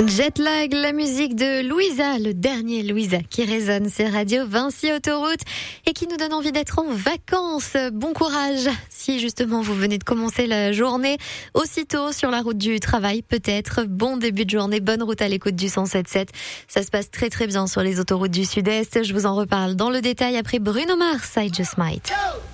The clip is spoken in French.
Jetlag, la musique de Louisa, le dernier Louisa qui résonne, c'est Radio Vinci Autoroute et qui nous donne envie d'être en vacances. Bon courage si justement vous venez de commencer la journée aussitôt sur la route du travail, peut-être. Bon début de journée, bonne route à l'écoute du 107.7. Ça se passe très très bien sur les autoroutes du Sud-Est. Je vous en reparle dans le détail après Bruno Mars, I Just Might.